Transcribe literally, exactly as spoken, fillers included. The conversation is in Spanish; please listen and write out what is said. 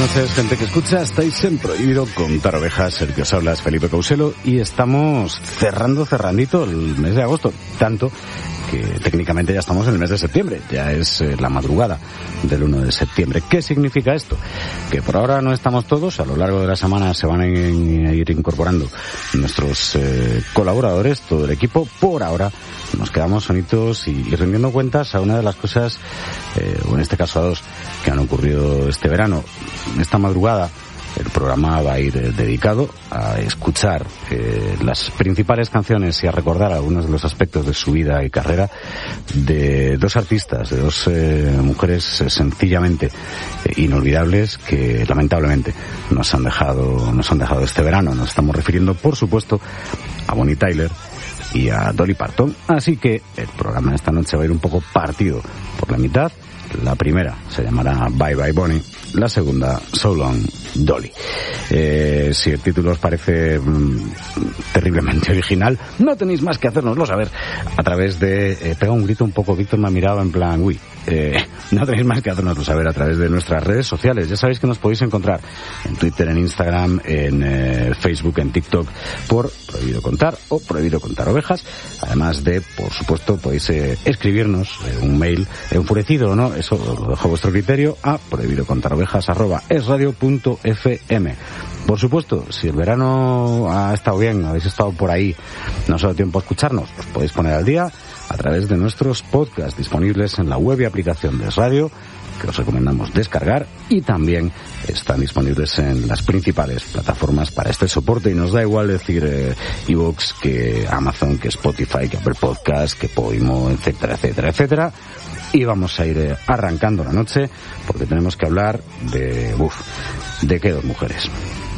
noches, gente que escucha. Estáis en Prohibido Contar Ovejas. El que os habla es Felipe Couselo y estamos cerrando, cerrandito el mes de agosto. Tanto que técnicamente ya estamos en el mes de septiembre. Ya es eh, la madrugada del uno de septiembre. ¿Qué significa esto? Que por ahora no estamos todos. A lo largo de la semana se van a ir incorporando nuestros eh, colaboradores, todo el equipo. Por ahora nos quedamos sonitos y, y rendiendo cuentas a una de las cosas, eh, o en este caso a dos, que han ocurrido este verano. Esta madrugada el programa va a ir eh, dedicado a escuchar eh, las principales canciones y a recordar algunos de los aspectos de su vida y carrera de dos artistas, de dos eh, mujeres eh, sencillamente eh, inolvidables que lamentablemente nos han dejado, nos han dejado este verano. Nos estamos refiriendo, por supuesto, a Bonnie Tyler y a Dolly Parton. Así que el programa de esta noche va a ir un poco partido por la mitad. La primera se llamará Bye Bye Bonnie, la segunda So Long Dolly. Eh, si el título os parece mmm, terriblemente original, no tenéis más que hacérnoslo saber a través de... Eh, pega un grito un poco, Víctor me ha mirado en plan, uy, eh, no tenéis más que hacérnoslo saber a través de nuestras redes sociales. Ya sabéis que nos podéis encontrar en Twitter, en Instagram, en eh, Facebook, en TikTok, por Prohibido Contar o Prohibido Contar Ovejas. Además de, por supuesto, podéis eh, escribirnos eh, un mail enfurecido o no, eso lo dejo a vuestro criterio, a prohibidocontarovejas arroba esradio punto f m. Por supuesto, si el verano ha estado bien, habéis estado por ahí, no os ha dado tiempo a escucharnos, os podéis poner al día a través de nuestros podcasts disponibles en la web y aplicación de Es Radio, que os recomendamos descargar, y también están disponibles en las principales plataformas para este soporte, y nos da igual decir eh, iVoox que Amazon, que Spotify, que Apple Podcast, que Podimo, etcétera, etcétera, etcétera. Y vamos a ir eh, arrancando la noche porque tenemos que hablar de... Uf, ¿de qué dos mujeres?